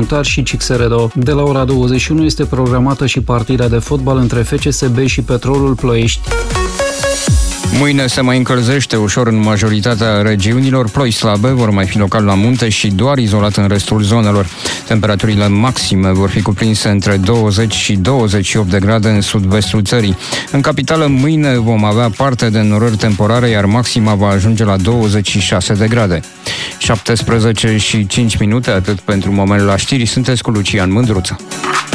Muntari și Cixeredo. De la ora 21 este programată și partida de fotbal între FCSB și Petrolul Ploiești. Mâine se mai încălzește ușor în majoritatea regiunilor, ploi slabe vor mai fi local la munte și doar izolat în restul zonelor. Temperaturile maxime vor fi cuprinse între 20 și 28 de grade în sud-vestul țării. În capitală mâine vom avea parte de norări temporare, iar maxima va ajunge la 26 de grade. 17 și 5 minute, atât pentru moment la știri, sunteți cu Lucian Mândruță.